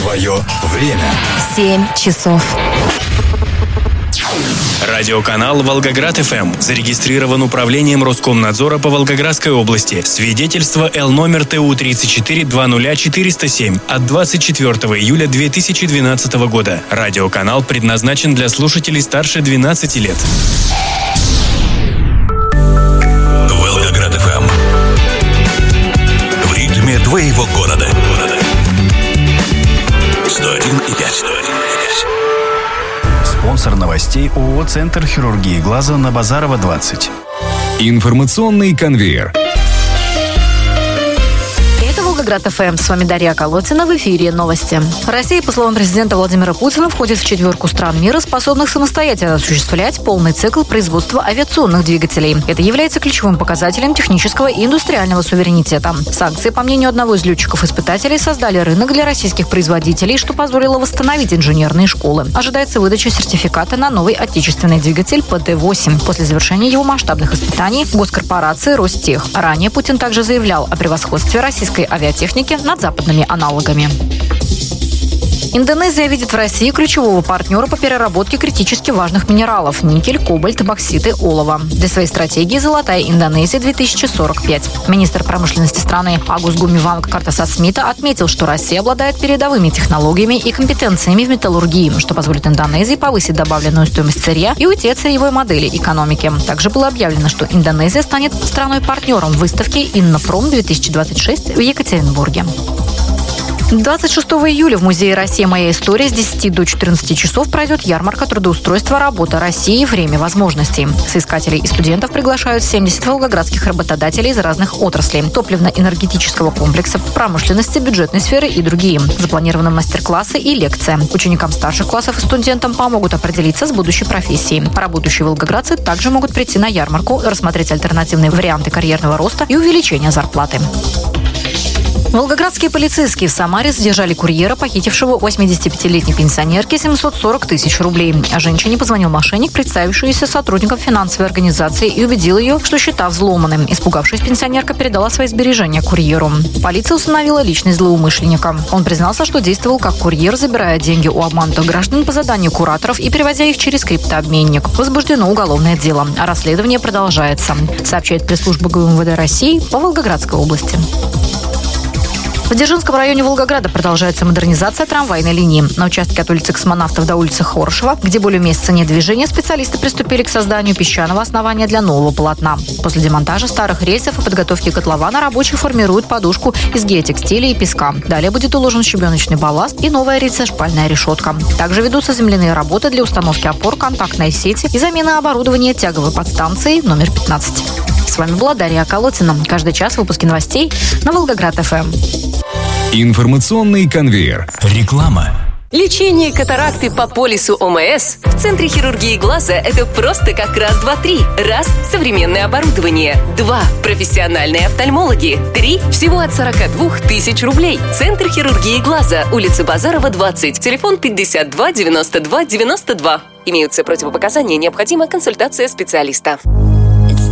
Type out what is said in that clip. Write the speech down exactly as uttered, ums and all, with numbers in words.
Твое время. Семь часов. Радиоканал «Волгоград-ФМ» зарегистрирован управлением Роскомнадзора по Волгоградской области. Свидетельство Л номер Т У тридцать четыре двадцать четыреста семь от двадцать четвёртого июля две тысячи двенадцатого года. Радиоканал предназначен для слушателей старше двенадцати лет. Волгоград-ФМ. В ритме твоего города. сто один и пять. Спонсор новостей ООО «Центр хирургии глаза» на Базарова, двадцать. Информационный конвейер. Волгоград ФМ. С вами Дарья Колотина. В эфире новости. Россия, по словам президента Владимира Путина, входит в четверку стран мира, способных самостоятельно осуществлять полный цикл производства авиационных двигателей. Это является ключевым показателем технического и индустриального суверенитета. Санкции, по мнению одного из летчиков-испытателей, создали рынок для российских производителей, что позволило восстановить инженерные школы. Ожидается выдача сертификата на новый отечественный двигатель П Т восемь после завершения его масштабных испытаний госкорпорации Ростех. Ранее Путин также заявлял о превосходстве российской авиации техники над западными аналогами. Индонезия видит в России ключевого партнера по переработке критически важных минералов – никель, кобальт, боксит и олово. Для своей стратегии «Золотая Индонезия-две тысячи сорок пять». Министр промышленности страны Agus Gumiwang Kartasasmita отметил, что Россия обладает передовыми технологиями и компетенциями в металлургии, что позволит Индонезии повысить добавленную стоимость сырья и уйти от сырьевой модели экономики. Также было объявлено, что Индонезия станет страной-партнером выставки «Иннопром-две тысячи двадцать шесть» в Екатеринбурге. двадцать шестого июля в Музее России «Моя история» с десяти до четырнадцати часов пройдет ярмарка трудоустройства «Работа России. Время возможностей». Соискателей и студентов приглашают семьдесят волгоградских работодателей из разных отраслей – топливно-энергетического комплекса, промышленности, бюджетной сферы и другие. Запланированы мастер-классы и лекции. Ученикам старших классов и студентам помогут определиться с будущей профессией. Работающие волгоградцы также могут прийти на ярмарку, рассмотреть альтернативные варианты карьерного роста и увеличения зарплаты. Волгоградские полицейские в Самаре задержали курьера, похитившего восьмидесятипятилетней пенсионерке семьсот сорок тысяч рублей. А женщине позвонил мошенник, представившийся сотрудником финансовой организации, и убедил ее, что счета взломаны. Испугавшись, пенсионерка передала свои сбережения курьеру. Полиция установила личность злоумышленника. Он признался, что действовал как курьер, забирая деньги у обманутых граждан по заданию кураторов и переводя их через криптообменник. Возбуждено уголовное дело. А расследование продолжается, сообщает пресс-служба Г У М В Д России по Волгоградской области. В Дзержинском районе Волгограда продолжается модернизация трамвайной линии. На участке от улицы Космонавтов до улицы Хорошева, где более месяца нет движения, специалисты приступили к созданию песчаного основания для нового полотна. После демонтажа старых рельсов и подготовки котлована рабочие формируют подушку из геотекстиля и песка. Далее будет уложен щебеночный балласт и новая рельсошпальная решетка. Также ведутся земляные работы для установки опор, контактной сети и замены оборудования тяговой подстанции номер пятнадцать. С вами была Дарья Колотина. Каждый час выпуски новостей на Волгоград-ФМ. Информационный конвейер. Реклама. Лечение катаракты по полису О М С в Центре хирургии глаза – это просто как раз, два, три. Раз – современное оборудование. Два – профессиональные офтальмологи. Три – всего от сорока двух тысяч рублей. Центр хирургии глаза, улица Базарова, двадцать. Телефон пятьдесят два девяносто два девяносто два. Имеются противопоказания, необходима консультация специалиста.